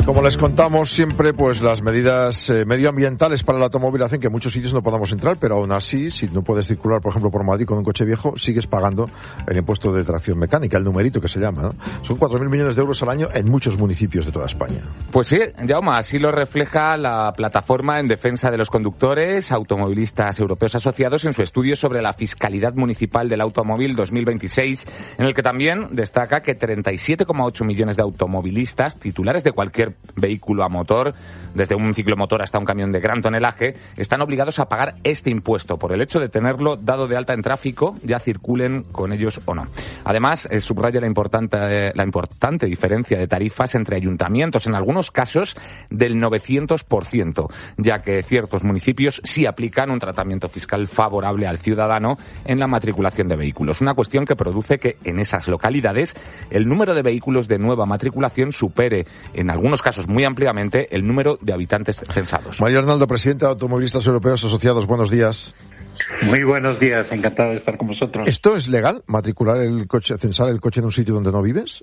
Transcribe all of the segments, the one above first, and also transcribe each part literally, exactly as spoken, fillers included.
Como les contamos siempre, pues las medidas eh, medioambientales para el automóvil hacen que en muchos sitios no podamos entrar, pero aún así, si no puedes circular, por ejemplo, por Madrid con un coche viejo, sigues pagando el impuesto de tracción mecánica, el numerito que se llama, ¿no? Son cuatro mil millones de euros al año en muchos municipios de toda España. Pues sí, Jaume, así lo refleja la plataforma en defensa de los conductores automovilistas europeos asociados en su estudio sobre la fiscalidad municipal del automóvil dos mil veintiséis, en el que también destaca que treinta y siete coma ocho millones de automovilistas titulares de cualquier vehículo a motor, desde un ciclomotor hasta un camión de gran tonelaje, están obligados a pagar este impuesto por el hecho de tenerlo dado de alta en tráfico, ya circulen con ellos o no. Además, eh, subraya la importante, eh, la importante diferencia de tarifas entre ayuntamientos, en algunos casos del novecientos por ciento, ya que ciertos municipios sí aplican un tratamiento fiscal favorable al ciudadano en la matriculación de vehículos. Una cuestión que produce que en esas localidades el número de vehículos de nueva matriculación supere, en algunos casos muy ampliamente, el número de habitantes censados. María Arnaldo, presidenta de Automovilistas Europeos Asociados, buenos días. Muy buenos días, encantado de estar con vosotros. ¿Esto es legal, matricular el coche, censar el coche en un sitio donde no vives?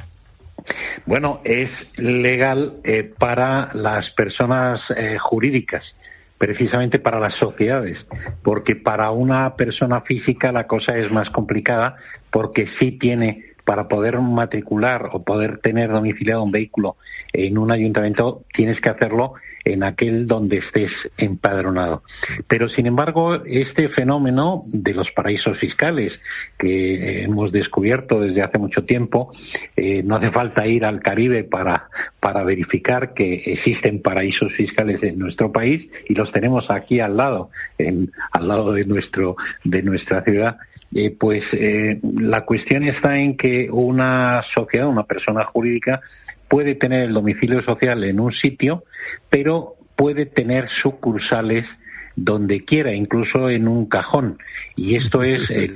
Bueno, es legal eh, para las personas eh, jurídicas, precisamente para las sociedades, porque para una persona física la cosa es más complicada, porque sí tiene, para poder matricular o poder tener domiciliado un vehículo en un ayuntamiento, tienes que hacerlo en aquel donde estés empadronado. Pero, sin embargo, este fenómeno de los paraísos fiscales que hemos descubierto desde hace mucho tiempo, eh, no hace falta ir al Caribe para, para verificar que existen paraísos fiscales en nuestro país, y los tenemos aquí al lado, en, al lado de nuestro, de nuestra ciudad. Eh, pues eh, la cuestión está en que una sociedad, una persona jurídica, puede tener el domicilio social en un sitio, pero puede tener sucursales donde quiera, incluso en un cajón. Y esto es eh,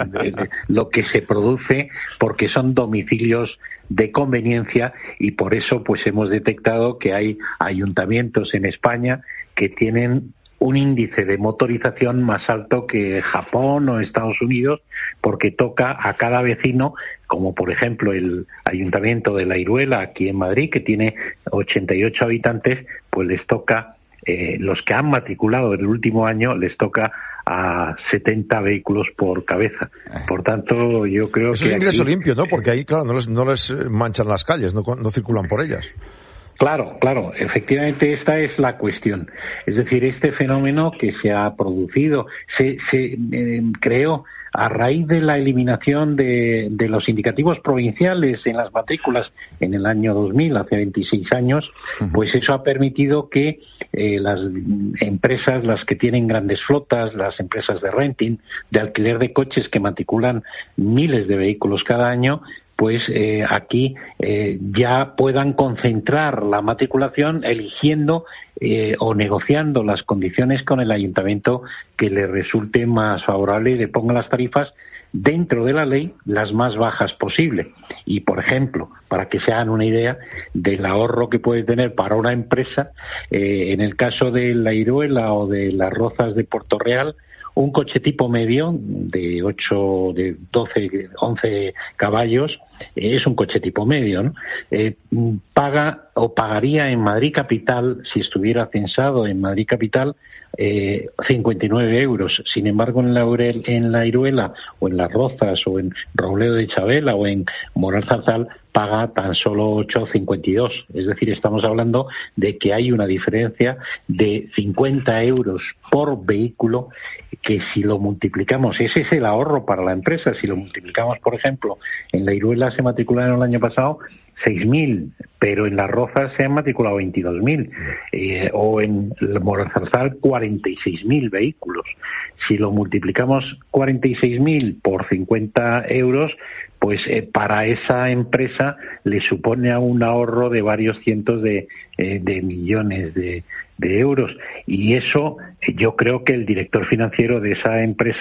lo que se produce porque son domicilios de conveniencia, y por eso pues hemos detectado que hay ayuntamientos en España que tienen un índice de motorización más alto que Japón o Estados Unidos, porque toca a cada vecino, como por ejemplo el Ayuntamiento de La Iruela, aquí en Madrid, que tiene ochenta y ocho habitantes, pues les toca, eh, los que han matriculado en el último año, les toca a setenta vehículos por cabeza. Por tanto, yo creo Eso que... es ingreso aquí... limpio, ¿no? Porque ahí, claro, no les, no les manchan las calles, no, no circulan por ellas. Claro, claro, efectivamente esta es la cuestión. Es decir, este fenómeno que se ha producido se, se eh, creó a raíz de la eliminación de, de los indicativos provinciales en las matrículas en el año dos mil, hace veintiséis años, pues eso ha permitido que eh, las empresas, las que tienen grandes flotas, las empresas de renting, de alquiler de coches que matriculan miles de vehículos cada año, pues eh, aquí eh, ya puedan concentrar la matriculación eligiendo eh, o negociando las condiciones con el ayuntamiento que le resulte más favorable y le ponga las tarifas dentro de la ley las más bajas posible. Y, por ejemplo, para que se hagan una idea del ahorro que puede tener para una empresa, eh, en el caso de La Iruela o de Las Rozas de Puerto Real, un coche tipo medio de ocho, de doce, once caballos, eh, es un coche tipo medio, ¿no? Eh, paga o pagaría en Madrid Capital, si estuviera censado en Madrid Capital, eh, cincuenta y nueve euros. Sin embargo, en la, en la Iruela o en Las Rozas o en Robledo de Chabela o en Moral Zarzal paga tan solo ocho cincuenta y dos. Es decir, estamos hablando de que hay una diferencia de cincuenta euros por vehículo, que si lo multiplicamos, ese es el ahorro para la empresa. Si lo multiplicamos, por ejemplo, en la Iruela se matricularon el año pasado seis mil, pero en Las Rozas se han matriculado veintidós mil, eh, o en Moralzarzal cuarenta y seis mil vehículos. Si lo multiplicamos cuarenta y seis mil por cincuenta euros, pues eh, para esa empresa le supone a un ahorro de varios cientos de, eh, de millones de, de euros. Y eso, eh, yo creo que el director financiero de esa empresa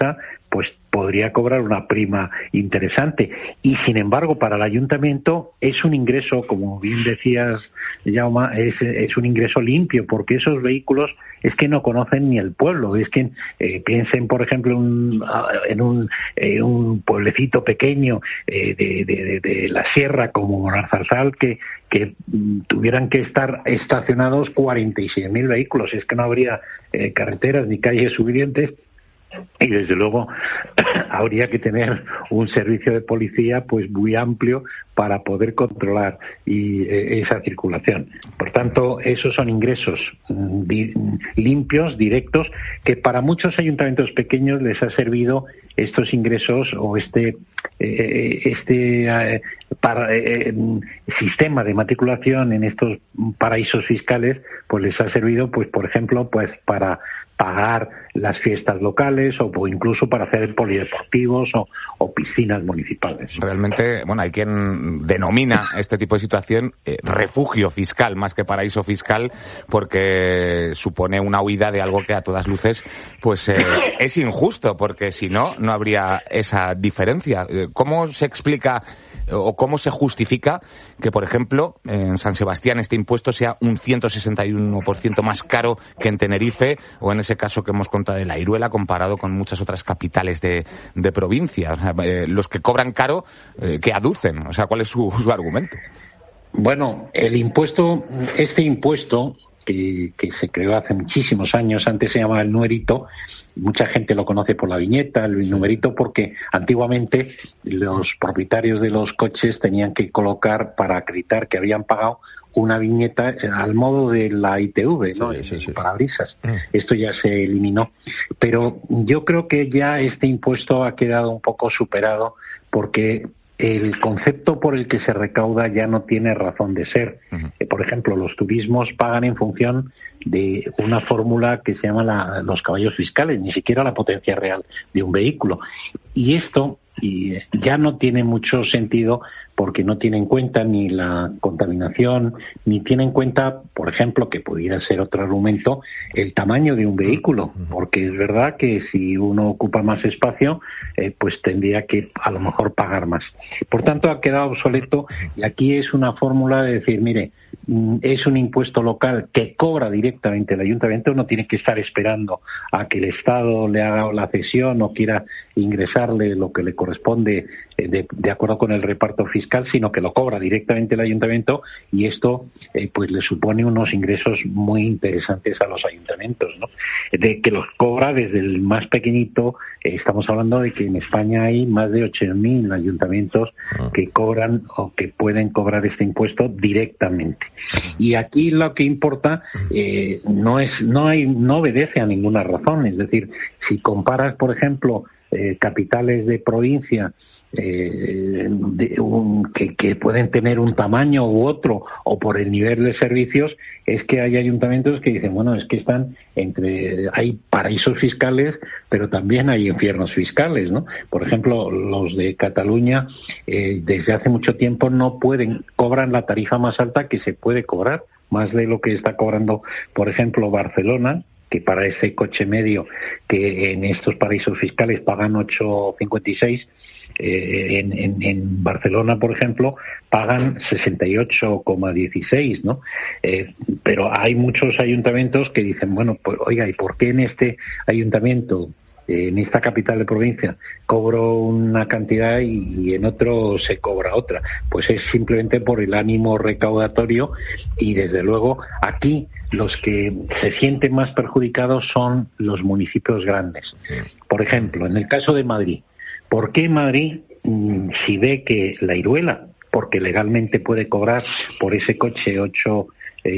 pues podría cobrar una prima interesante. Y sin embargo, para el ayuntamiento es un ingreso, como bien decías, Jaume, es, es un ingreso limpio, porque esos vehículos es que no conocen ni el pueblo. Es que eh, piensen, por ejemplo, un, en un, eh, un pueblecito pequeño eh, de, de, de, de la sierra como Monarzarzal, que que mm, tuvieran que estar estacionados cuarenta y seis mil vehículos. Es que no habría eh, carreteras ni calles suficientes. Y desde luego habría que tener un servicio de policía pues muy amplio para poder controlar y, eh, esa circulación. Por tanto, esos son ingresos mm, di, limpios, directos, que para muchos ayuntamientos pequeños les ha servido estos ingresos o este eh, este eh, para, eh, sistema de matriculación en estos paraísos fiscales, pues les ha servido, pues por ejemplo, pues para pagar las fiestas locales o, o incluso para hacer polideportivos o, o piscinas municipales. Realmente, bueno, hay quien denomina este tipo de situación eh, refugio fiscal más que paraíso fiscal, porque supone una huida de algo que a todas luces pues eh, es injusto, porque si no, no habría esa diferencia. ¿Cómo se explica o cómo se justifica que, por ejemplo, en San Sebastián este impuesto sea un ciento sesenta y uno por ciento más caro que en Tenerife, o en ese caso que hemos contado de La Iruela, comparado con muchas otras capitales de, de provincia? O sea, eh, los que cobran caro, eh, ¿qué aducen? O sea, ¿cuál es su, su argumento? Bueno, el impuesto, este impuesto que, que se creó hace muchísimos años, antes se llamaba el numerito. Mucha gente lo conoce por la viñeta, el numerito, porque antiguamente los propietarios de los coches tenían que colocar, para acreditar que habían pagado, una viñeta al modo de la I T V, ¿no? Sí, sí, sí. Parabrisas. Mm. Esto ya se eliminó. Pero yo creo que ya este impuesto ha quedado un poco superado, porque el concepto por el que se recauda ya no tiene razón de ser. Uh-huh. Eh, por ejemplo, los turismos pagan en función de una fórmula que se llama la, los caballos fiscales, ni siquiera la potencia real de un vehículo. Y esto y ya no tiene mucho sentido, porque no tiene en cuenta ni la contaminación, ni tiene en cuenta, por ejemplo, que pudiera ser otro argumento, el tamaño de un vehículo, porque es verdad que si uno ocupa más espacio, eh, pues tendría que a lo mejor pagar más. Por tanto, ha quedado obsoleto, y aquí es una fórmula de decir, mire, es un impuesto local que cobra directamente el ayuntamiento, no tiene que estar esperando a que el Estado le haga la cesión o quiera ingresarle lo que le corresponde de, de acuerdo con el reparto fiscal, sino que lo cobra directamente el ayuntamiento, y esto eh, pues le supone unos ingresos muy interesantes a los ayuntamientos, ¿no? De que los cobra desde el más pequeñito. Eh, estamos hablando de que en España hay más de ocho mil ayuntamientos que cobran o que pueden cobrar este impuesto directamente. Y aquí lo que importa eh, no es no hay no obedece a ninguna razón. Es decir, si comparas, por ejemplo, eh, capitales de provincia eh, de un, que, que pueden tener un tamaño u otro, o por el nivel de servicios, es que hay ayuntamientos que dicen, bueno, es que están entre, hay paraísos fiscales, pero también hay infiernos fiscales, ¿no? Por ejemplo, los de Cataluña eh, desde hace mucho tiempo no pueden, cobran la tarifa más alta que se puede cobrar, más de lo que está cobrando, por ejemplo, Barcelona, que para ese coche medio que en estos paraísos fiscales pagan ocho cincuenta y seis, eh, en, en, en Barcelona, por ejemplo, pagan sesenta y ocho coma dieciséis, ¿no? Eh, pero hay muchos ayuntamientos que dicen, bueno, pues oiga, ¿y por qué en este ayuntamiento, en esta capital de provincia, cobro una cantidad y en otro se cobra otra? Pues es simplemente por el ánimo recaudatorio, y desde luego aquí los que se sienten más perjudicados son los municipios grandes. Por ejemplo, en el caso de Madrid, ¿por qué Madrid, si ve que La Iruela, porque legalmente puede cobrar por ese coche ocho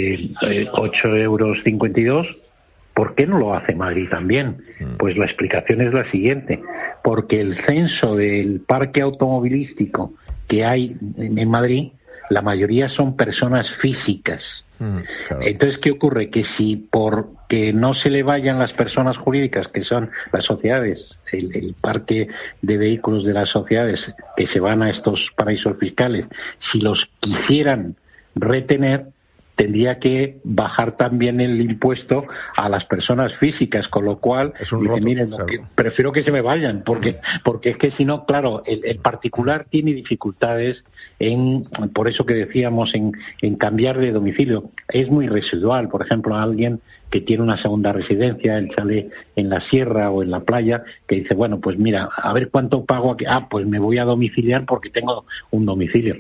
euros cincuenta y dos, ¿por qué no lo hace Madrid también? Pues la explicación es la siguiente: porque el censo del parque automovilístico que hay en Madrid, la mayoría son personas físicas. Mm, claro. Entonces, ¿qué ocurre? Que si por que no se le vayan las personas jurídicas, que son las sociedades, el, el parque de vehículos de las sociedades que se van a estos paraísos fiscales, si los quisieran retener, tendría que bajar también el impuesto a las personas físicas, con lo cual es un dice, roto, miren, claro. que prefiero que se me vayan, porque porque es que si no, claro, el, el particular tiene dificultades en, por eso que decíamos, en, en cambiar de domicilio. Es muy residual, por ejemplo, a alguien que tiene una segunda residencia, el chalet en la sierra o en la playa, que dice, bueno, pues mira, a ver cuánto pago aquí. Ah, pues me voy a domiciliar porque tengo un domicilio.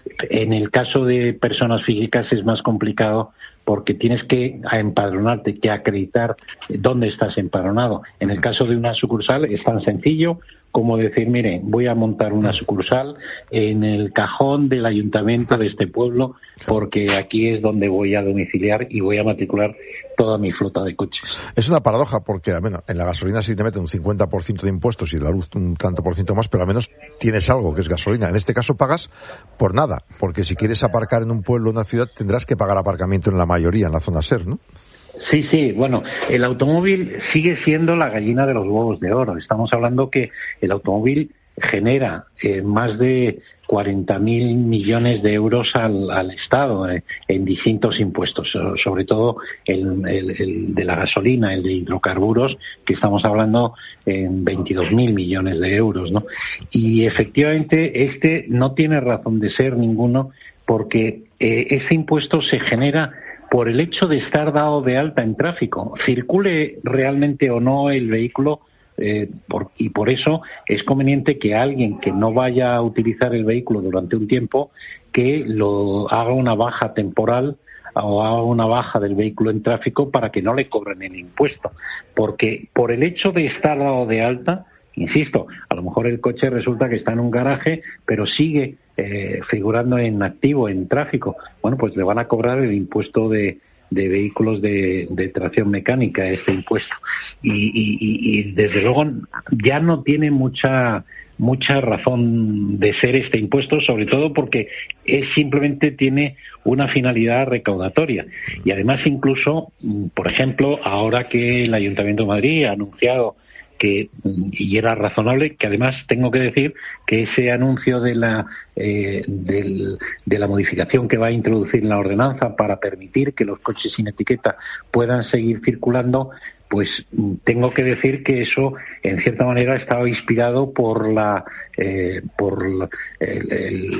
En el caso de personas físicas es más complicado porque tienes que empadronarte, que acreditar dónde estás empadronado. En el caso de una sucursal es tan sencillo como decir, mire, voy a montar una sucursal en el cajón del ayuntamiento de este pueblo porque aquí es donde voy a domiciliar y voy a matricular toda mi flota de coches. Es una paradoja porque, bueno, en la gasolina sí te meten un cincuenta por ciento de impuestos y de la luz un tanto por ciento más, pero al menos tienes algo que es gasolina. En este caso pagas por nada, porque si quieres aparcar en un pueblo o una ciudad tendrás que pagar aparcamiento en la mayoría, en la zona SER, ¿no? Sí, sí, bueno, el automóvil sigue siendo la gallina de los huevos de oro. Estamos hablando que el automóvil genera eh, más de cuarenta mil millones de euros al, al Estado eh, en distintos impuestos, sobre todo el, el, el de la gasolina, el de hidrocarburos, que estamos hablando en veintidós mil millones de euros, ¿no? Y efectivamente este no tiene razón de ser ninguno porque eh, ese impuesto se genera por el hecho de estar dado de alta en tráfico, circule realmente o no el vehículo, eh, por, y por eso es conveniente que alguien que no vaya a utilizar el vehículo durante un tiempo, que lo haga una baja temporal o haga una baja del vehículo en tráfico para que no le cobren el impuesto, porque por el hecho de estar dado de alta, insisto, a lo mejor el coche resulta que está en un garaje, pero sigue eh, figurando en activo, en tráfico. Bueno, pues le van a cobrar el impuesto de, de vehículos de, de tracción mecánica, este impuesto. Y, y, y, y desde luego ya no tiene mucha mucha razón de ser este impuesto, sobre todo porque es simplemente tiene una finalidad recaudatoria. Y además incluso, por ejemplo, ahora que el Ayuntamiento de Madrid ha anunciado que, y era razonable, que además tengo que decir que ese anuncio de la eh, del, de la modificación que va a introducir en la ordenanza para permitir que los coches sin etiqueta puedan seguir circulando, pues tengo que decir que eso en cierta manera estaba inspirado por la eh, por la, el,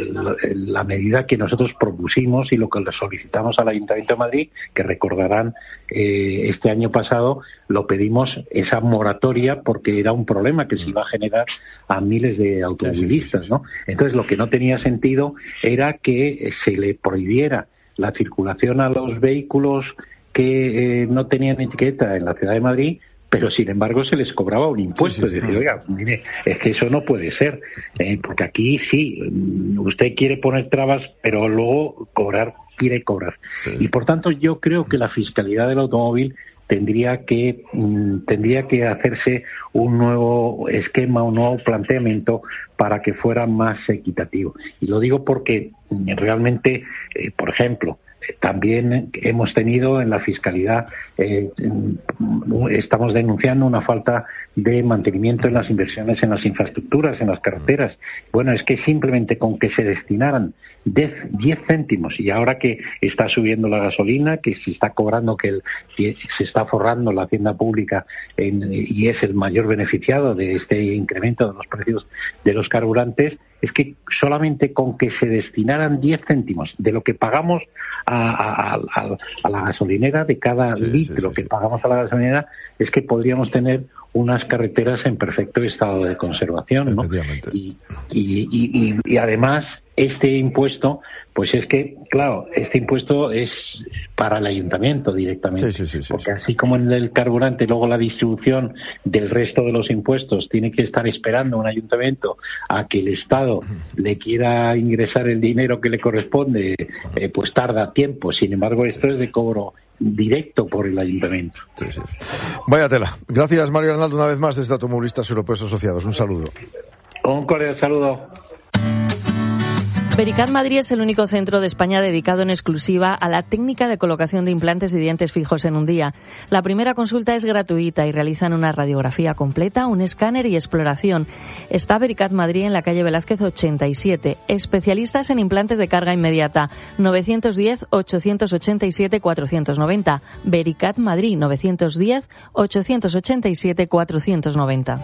el, la medida que nosotros propusimos y lo que le solicitamos al Ayuntamiento de Madrid, que recordarán eh, este año pasado lo pedimos esa moratoria porque era un problema que se iba a generar a miles de automovilistas, ¿no? Entonces lo que no tenía sentido era que se le prohibiera la circulación a los vehículos que eh, no tenían etiqueta en la ciudad de Madrid, pero sin embargo se les cobraba un impuesto. Sí, sí, sí. Es decir, oiga, mire, es que eso no puede ser, eh, porque aquí sí, usted quiere poner trabas, pero luego cobrar, quiere cobrar. Sí. Y por tanto yo creo que la fiscalidad del automóvil tendría que mm, tendría que hacerse un nuevo esquema, un nuevo planteamiento para que fuera más equitativo. Y lo digo porque mm, realmente, eh, por ejemplo, también hemos tenido en la fiscalidad, eh, estamos denunciando una falta de mantenimiento en las inversiones en las infraestructuras, en las carreteras. Bueno, es que simplemente con que se destinaran diez céntimos, y ahora que está subiendo la gasolina, que se está cobrando, que el, se está forrando la hacienda pública en, y es el mayor beneficiado de este incremento de los precios de los carburantes, es que solamente con que se destinaran diez céntimos de lo que pagamos a, a, a, a la gasolinera, de cada sí, litro sí, sí, que sí. pagamos a la gasolinera, es que podríamos tener unas carreteras en perfecto estado de conservación, ¿no? Y, y, y, y además este impuesto, pues es que, claro, este impuesto es para el ayuntamiento directamente, sí, sí, sí, sí, porque así como en el carburante, luego la distribución del resto de los impuestos tiene que estar esperando un ayuntamiento a que el Estado le quiera ingresar el dinero que le corresponde, eh, pues tarda tiempo. Sin embargo, esto es de cobro directo por el ayuntamiento. Sí, sí. Vaya tela. Gracias, Mario Arnaldo, una vez más desde Automovilistas Europeos Asociados. Un saludo. Un cordial saludo. Vericat Madrid es el único centro de España dedicado en exclusiva a la técnica de colocación de implantes y dientes fijos en un día. La primera consulta es gratuita y realizan una radiografía completa, un escáner y exploración. Está Vericat Madrid en la calle Velázquez ochenta y siete. Especialistas en implantes de carga inmediata. nueve uno cero, ocho ocho siete, cuatro nueve cero. Vericat Madrid nueve uno cero, ocho ocho siete, cuatro nueve cero.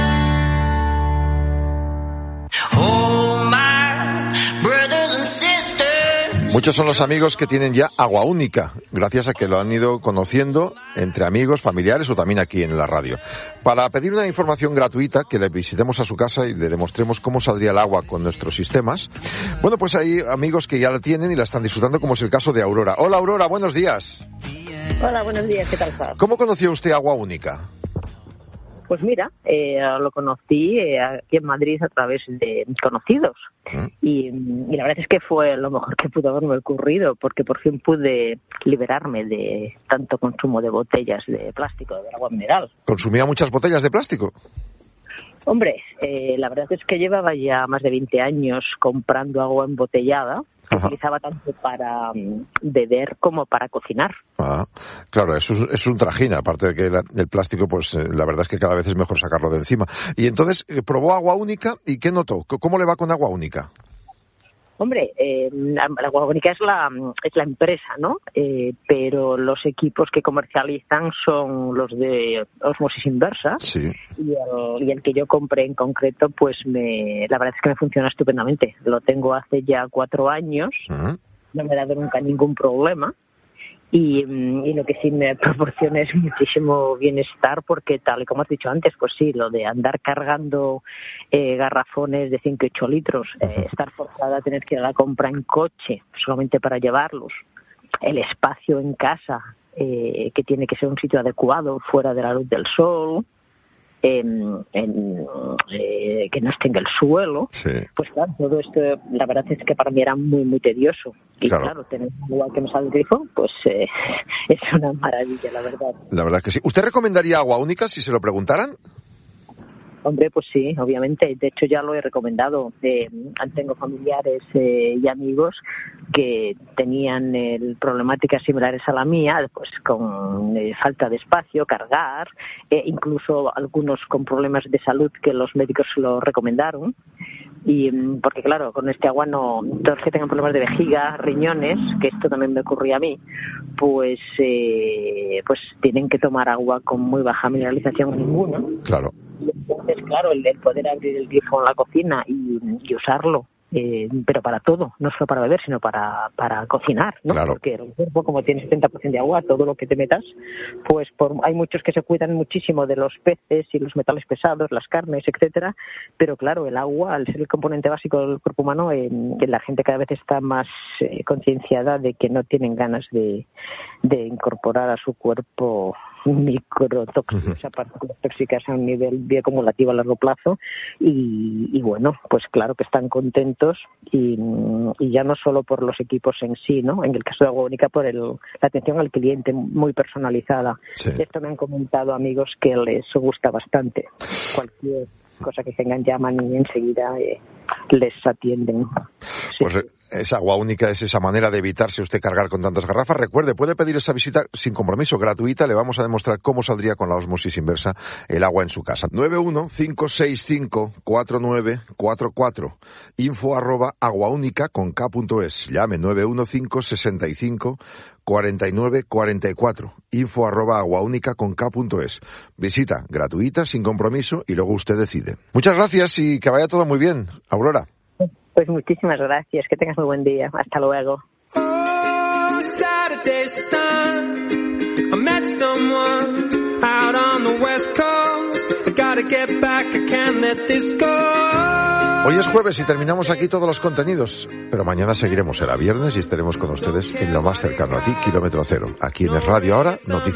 Muchos son los amigos que tienen ya Agua Única, gracias a que lo han ido conociendo entre amigos, familiares o también aquí en la radio. Para pedir una información gratuita, que le visitemos a su casa y le demostremos cómo saldría el agua con nuestros sistemas, bueno, pues hay amigos que ya la tienen y la están disfrutando, como es el caso de Aurora. Hola Aurora, buenos días. Hola, buenos días, ¿qué tal estás? ¿Cómo conoció usted Agua Única? Pues mira, eh, lo conocí eh, aquí en Madrid a través de conocidos ¿Mm? y, y la verdad es que fue lo mejor que pudo haberme ocurrido porque por fin pude liberarme de tanto consumo de botellas de plástico, de agua mineral. ¿Consumía muchas botellas de plástico? Hombre, eh, la verdad es que llevaba ya más de veinte años comprando agua embotellada. Que Ajá. utilizaba tanto para um, beber como para cocinar. Ah, claro, eso es, es un trajín, aparte de que la, el plástico, pues eh, la verdad es que cada vez es mejor sacarlo de encima. Y entonces, eh, ¿probó Agua Única y qué notó? ¿Cómo le va con Agua Única? Hombre, eh, la, la Agua Única es la, es la empresa, ¿no? Eh, pero los equipos que comercializan son los de osmosis inversa. Sí. Y el, y el que yo compré en concreto, pues me, la verdad es que me funciona estupendamente. Lo tengo hace ya cuatro años. Uh-huh. No me ha dado nunca ningún problema. Y, y lo que sí me proporciona es muchísimo bienestar porque, tal y como has dicho antes, pues sí, lo de andar cargando eh, garrafones de cinco y ocho litros, eh, estar forzada a tener que ir a la compra en coche solamente para llevarlos, el espacio en casa, eh, que tiene que ser un sitio adecuado, fuera de la luz del sol, En, en, eh, que no esté en el suelo, sí. Pues claro, todo esto la verdad es que para mí era muy muy tedioso y claro, claro tener agua que me sale del grifo pues eh, es una maravilla, la verdad. La verdad que sí. ¿Usted recomendaría Agua Única si se lo preguntaran? Hombre, pues sí, obviamente. De hecho, ya lo he recomendado. Eh, tengo familiares eh, y amigos que tenían eh, problemáticas similares a la mía, pues con eh, falta de espacio, cargar, eh, incluso algunos con problemas de salud que los médicos lo recomendaron. Y porque claro, con este agua no, todos los que tengan problemas de vejiga, riñones, que esto también me ocurría a mí, pues eh, pues tienen que tomar agua con muy baja mineralización o ninguna. Claro. Y entonces, claro, el, el poder abrir el grifo en la cocina y, y usarlo, eh, pero para todo, no solo para beber, sino para, para cocinar, ¿no? Claro. Porque el cuerpo, como tiene setenta por ciento de agua, todo lo que te metas, pues por, hay muchos que se cuidan muchísimo de los peces y los metales pesados, las carnes, etcétera, pero claro, el agua, al ser el componente básico del cuerpo humano, eh, la gente cada vez está más eh, concienciada de que no tienen ganas de, de incorporar a su cuerpo microtóxicos, uh-huh. partículas tóxicas a un nivel bioacumulativo a largo plazo y, y bueno, pues claro que están contentos y, y ya no solo por los equipos en sí, ¿no? En el caso de Agua Única por el, la atención al cliente muy personalizada. Sí. Esto me han comentado amigos que les gusta bastante. Cualquier cosa que tengan llaman y enseguida eh, les atienden. Sí. Pues es Agua Única, es esa manera de evitarse usted cargar con tantas garrafas. Recuerde, puede pedir esa visita sin compromiso, gratuita. Le vamos a demostrar cómo saldría con la osmosis inversa el agua en su casa. nueve uno cinco seis cinco cuatro nueve cuatro cuatro. Info arroba aguaúnica con K punto es. Llame nueve uno cinco seis cinco cuarenta y nueve cuarenta y cuatro. Info arroba aguaúnica con K punto es. Visita gratuita, sin compromiso, y luego usted decide. Muchas gracias y que vaya todo muy bien, Aurora. Pues muchísimas gracias, que tengas muy buen día. Hasta luego. Oh, Saturday sun, I met someone out on the West Coast. I gotta get back, I can't let this go. Hoy es jueves y terminamos aquí todos los contenidos, pero mañana seguiremos, será viernes y estaremos con ustedes en lo más cercano a ti, Kilómetro Cero. Aquí en el Radio Ahora, noticias.